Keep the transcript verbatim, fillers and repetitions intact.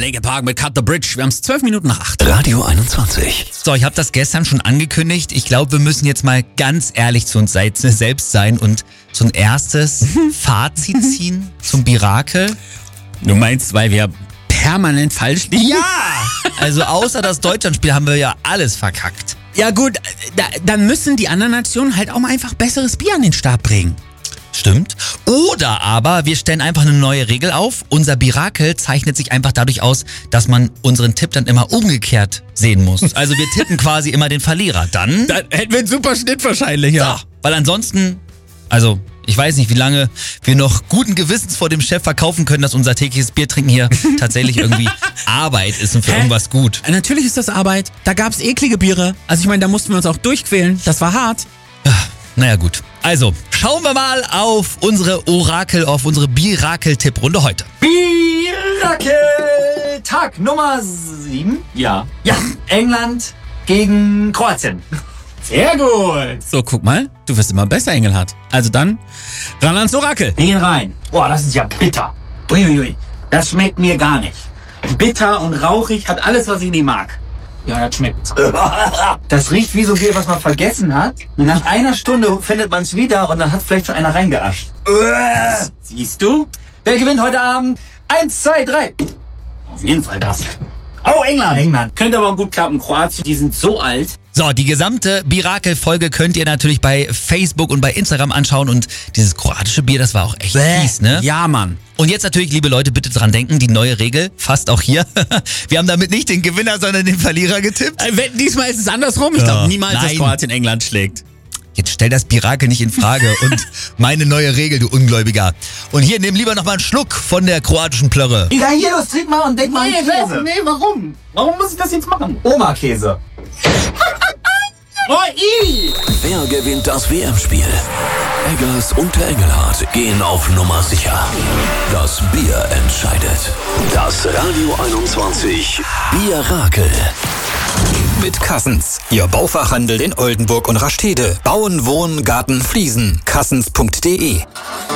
Linkin Park mit Cut the Bridge. Wir haben es zwölf Minuten nach acht. Radio einundzwanzig. So, ich habe das gestern schon angekündigt. Ich glaube, wir müssen jetzt mal ganz ehrlich zu uns selbst sein und so ein erstes Fazit ziehen zum Birakel. Du meinst, weil wir permanent falsch liegen? Ja! Also außer das Deutschlandspiel haben wir ja alles verkackt. Ja gut, da, dann müssen die anderen Nationen halt auch mal einfach besseres Bier an den Start bringen. Stimmt. Oder aber wir stellen einfach eine neue Regel auf. Unser Birakel zeichnet sich einfach dadurch aus, dass man unseren Tipp dann immer umgekehrt sehen muss. Also wir tippen quasi immer den Verlierer. Dann, Dann hätten wir einen super Schnitt wahrscheinlich, ja. ja, weil ansonsten, also ich weiß nicht, wie lange wir noch guten Gewissens vor dem Chef verkaufen können, dass unser tägliches Biertrinken hier tatsächlich irgendwie Arbeit ist und für Hä? irgendwas gut. Natürlich ist das Arbeit. Da gab's eklige Biere. Also ich meine, da mussten wir uns auch durchquälen. Das war hart. Naja gut, also schauen wir mal auf unsere Orakel, auf unsere Birakel-Tipprunde heute. Birakel, Tag Nummer sieben. Ja. Ja, England gegen Kroatien. Sehr gut. So, guck mal. Du wirst immer besser, Engelhardt. Also dann, ran ans Orakel. Wir gehen rein. Boah, das ist ja bitter. Uiuiui, das schmeckt mir gar nicht. Bitter und rauchig, hat alles, was ich nicht mag. Ja, das schmeckt. Das riecht wie so Bier, was man vergessen hat. Und nach einer Stunde findet man es wieder und dann hat vielleicht schon einer reingeascht. Siehst du? Wer gewinnt heute Abend? Eins, zwei, drei. Auf jeden Fall das. Oh, England. England. Könnte aber gut klappen. Kroatien, die sind so alt. So, die gesamte Birakel-Folge könnt ihr natürlich bei Facebook und bei Instagram anschauen und dieses kroatische Bier, das war auch echt fies, ne? Ja, Mann. Und jetzt natürlich, liebe Leute, bitte dran denken, die neue Regel, fast auch hier. Wir haben damit nicht den Gewinner, sondern den Verlierer getippt. Äh, wetten, diesmal ist es andersrum. Ich Ja. glaube niemals, dass Nein. Kroatien England schlägt. Jetzt stell das Birakel nicht in Frage und meine neue Regel, du Ungläubiger. Und hier, nimm lieber noch mal einen Schluck von der kroatischen Plörre. Ja, hier, los, trink mal und denk mal an Käse. Nee, warum? Warum muss ich das jetzt machen? Oma-Käse. Oh, i! Wer gewinnt das W M-Spiel? Eggers und der Engelhardt gehen auf Nummer sicher. Das Bier entscheidet. Das Radio einundzwanzig Birakel. Mit Kassens. Ihr Baufachhandel in Oldenburg und Rastede. Bauen, Wohnen, Garten, Fliesen. Kassens punkt de